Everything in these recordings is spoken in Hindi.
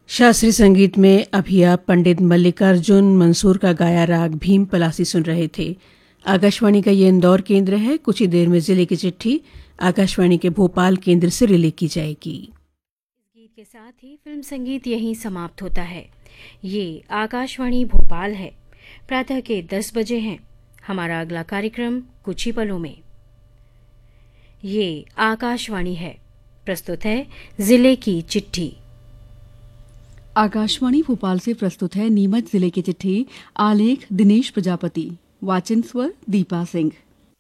शास्त्रीय संगीत में अभी आप पंडित मल्लिकार्जुन मंसूर का गाया राग भीम पलासी सुन रहे थे। आकाशवाणी का ये इंदौर केंद्र है। कुछ ही देर में जिले की चिट्ठी आकाशवाणी के भोपाल केंद्र से रिले की जाएगी। इस गीत के साथ ही फिल्म संगीत यहीं समाप्त होता है। ये आकाशवाणी भोपाल है। प्रातः के 10 बजे हैं। हमारा अगला कार्यक्रम कुछ ही पलों में। ये आकाशवाणी है। प्रस्तुत है जिले की चिट्ठी। आकाशवाणी भोपाल से प्रस्तुत है नीमच जिले की चिट्ठी। आलेख दिनेश प्रजापति, वाचन स्वर दीपा सिंह।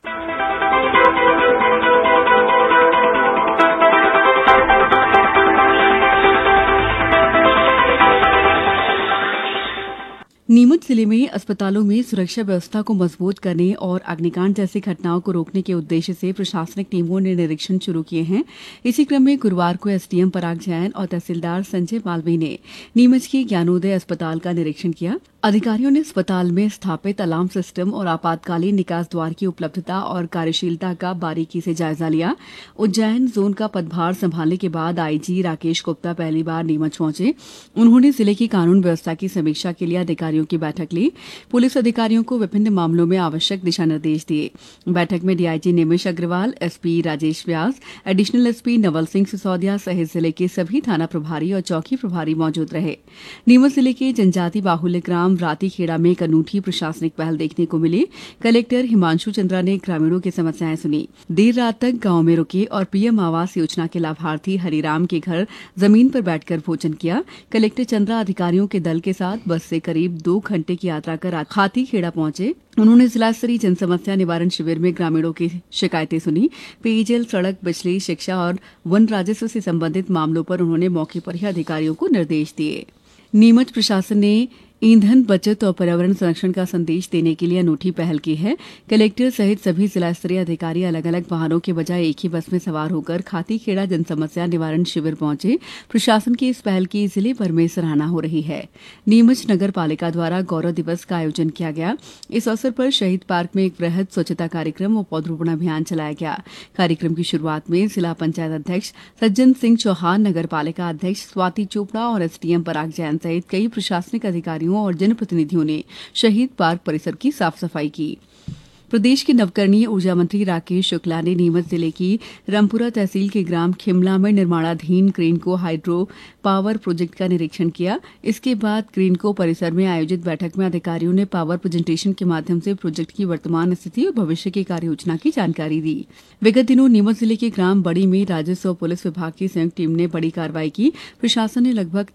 नीमच जिले में अस्पतालों में सुरक्षा व्यवस्था को मजबूत करने और अग्निकांड जैसी घटनाओं को रोकने के उद्देश्य से प्रशासनिक टीमों ने निरीक्षण शुरू किए हैं। इसी क्रम में गुरुवार को एसडीएम पराग जैन और तहसीलदार संजय मालवीय ने नीमच के ज्ञानोदय अस्पताल का निरीक्षण किया। अधिकारियों ने अस्पताल में स्थापित अलार्म सिस्टम और आपातकालीन निकास द्वार की उपलब्धता और कार्यशीलता का बारीकी से जायजा लिया। उज्जैन जोन का पदभार संभालने के बाद आईजी राकेश गुप्ता पहली बार नीमच पहुंचे। उन्होंने जिले की कानून व्यवस्था की समीक्षा के लिए अधिकारियों की बैठक ली। पुलिस अधिकारियों को विभिन्न मामलों में आवश्यक दिशा निर्देश दिए। बैठक में डीआईजी निमिष अग्रवाल, एसपी राजेश व्यास, एडिशनल एसपी नवल सिंह सिसोदिया सहित जिले के सभी थाना प्रभारी और चौकी प्रभारी मौजूद रहे। नीमच जिले के जनजाति बाहुल्य ग्राम रातीखेड़ा में एक अनूठी प्रशासनिक पहल देखने को मिली। कलेक्टर हिमांशु चंद्रा ने ग्रामीणों की समस्याएं सुनी। देर रात तक गांव में रुके और पीएम आवास योजना के लाभार्थी हरिराम के घर जमीन पर बैठकर भोजन किया। कलेक्टर चंद्रा अधिकारियों के दल के साथ बस से करीब 2 घंटे की यात्रा कर हाथीखेड़ा पहुंचे। उन्होंने जिला स्तरीय जन समस्या निवारण शिविर में ग्रामीणों की शिकायतें सुनी। पेयजल, सड़क, बिजली, शिक्षा और वन राजस्व से संबंधित मामलों पर उन्होंने मौके पर ही अधिकारियों को निर्देश दिए। नीमच प्रशासन ने ईंधन बचत और पर्यावरण संरक्षण का संदेश देने के लिए अनूठी पहल की है। कलेक्टर सहित सभी जिला स्तरीय अधिकारी अलग अलग वाहनों के बजाय एक ही बस में सवार होकर खातीखेड़ा जन समस्या निवारण शिविर पहुंचे। प्रशासन की इस पहल की जिले भर में सराहना हो रही है। नीमच नगर पालिका द्वारा गौरव दिवस का आयोजन किया गया। इस अवसर पर शहीद पार्क में एक वृहद स्वच्छता कार्यक्रम और पौधरोपण अभियान चलाया गया। कार्यक्रम की शुरुआत में जिला पंचायत अध्यक्ष सज्जन सिंह चौहान, नगर पालिका अध्यक्ष स्वाति चोपड़ा और एसडीएम पराग जैन सहित कई प्रशासनिक अधिकारियों और जनप्रतिनिधियों ने शहीद पार्क परिसर की साफ सफाई की। प्रदेश के नवकरणीय ऊर्जा मंत्री राकेश शुक्ला ने नीमच जिले की रामपुरा तहसील के ग्राम खिमला में निर्माणाधीन क्रेनको हाइड्रो पावर प्रोजेक्ट का निरीक्षण किया। इसके बाद क्रेनको परिसर में आयोजित बैठक में अधिकारियों ने पावर प्रेजेंटेशन के माध्यम से प्रोजेक्ट की वर्तमान स्थिति और भविष्य की कार्ययोजना की जानकारी दी। विगत दिनों नीमच जिले के ग्राम बड़ी में राजस्व और पुलिस विभाग की संयुक्त टीम ने बड़ी कार्रवाई की। प्रशासन ने लगभग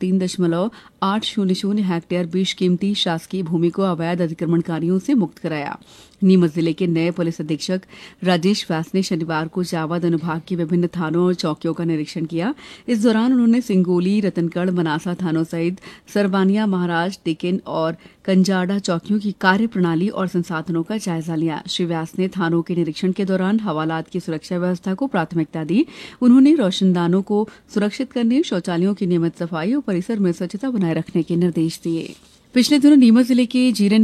3.800 हेक्टेयर बेशकीमती शासकीय भूमि को अवैध अतिक्रमणकारियों से मुक्त कराया। नीमच जिले के नए पुलिस अधीक्षक राजेश व्यास ने शनिवार को जावद अनुभाग के विभिन्न थानों और चौकियों का निरीक्षण किया। इस दौरान उन्होंने सिंगोली, रतनगढ़, मनासा थानों सहित सरवानिया, महाराज, टेकिन और कंजाड़ा चौकियों की कार्य प्रणाली और संसाधनों का जायजा लिया। श्री व्यास ने थानों के निरीक्षण के दौरान हवालात की सुरक्षा व्यवस्था को प्राथमिकता दी। उन्होंने रोशनदानों को सुरक्षित करने, शौचालयों की नियमित सफाई और परिसर में स्वच्छता बनाए रखने के निर्देश दिए। पिछले दिनों नीमच जिले के जीरन